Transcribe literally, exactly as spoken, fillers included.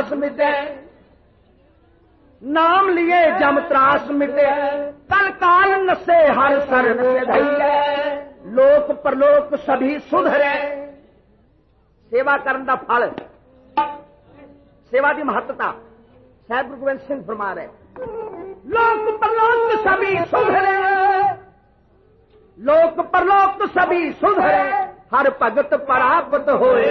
त्रास मिटे, नाम लिए जम त्रास मिटे, कल काल नसे हर सर से धैले, लोक परलोक सभी सुधरे। सेवा करन दा फल, सेवा की महत्ता साहब गुरु गोबिंद सिंह फरमा रहे, लोक परलोक सभी सुधरे, लोक परलोक सभी सुधरे, हर भगत प्राप्त होए।